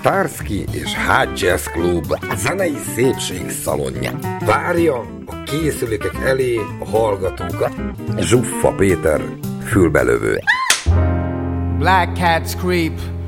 Starsky és Hot Jazz Club zenei szépség szalonja. Várja a készülékek elé a hallgatókat. Zsuffa Péter fülbelövő. Black cats creep